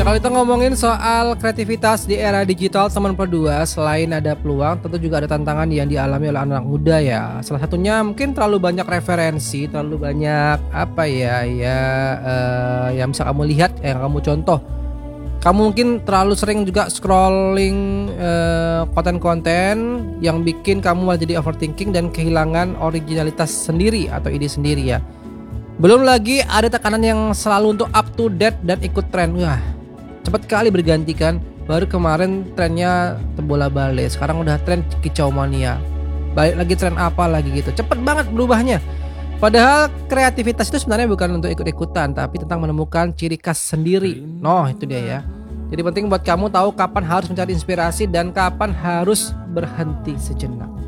kalau kita ngomongin soal kreativitas di era digital teman berdua, selain ada peluang, tentu juga ada tantangan yang dialami oleh anak muda ya. Salah satunya mungkin terlalu banyak referensi, terlalu banyak apa ya, yang bisa kamu lihat, yang kamu contoh. Kamu mungkin terlalu sering juga scrolling konten-konten yang bikin kamu malah jadi overthinking dan kehilangan originalitas sendiri atau ide sendiri ya. Belum lagi ada tekanan yang selalu untuk up to date dan ikut tren. Wah, cepat kali bergantikan. Baru kemarin trennya terbola-balik, sekarang udah tren kicau mania. Balik lagi tren apa lagi gitu. Cepet banget berubahnya. Padahal kreativitas itu sebenarnya bukan untuk ikut-ikutan, tapi tentang menemukan ciri khas sendiri. Noh, itu dia ya. Jadi penting buat kamu tahu kapan harus mencari inspirasi dan kapan harus berhenti sejenak.